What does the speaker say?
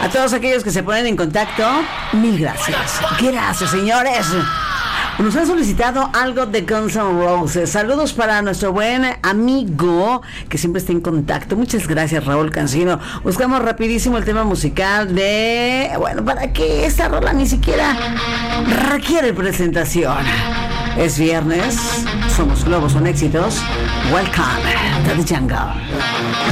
A todos aquellos que se ponen en contacto, mil gracias. Gracias, señores. Nos han solicitado algo de Guns N' Roses. Saludos para nuestro buen amigo que siempre está en contacto. Muchas gracias, Raúl Cancino. Buscamos rapidísimo el tema musical de... Bueno, para que esta rola ni siquiera requiere presentación. Es viernes, somos globos, son éxitos. Welcome to the jungle.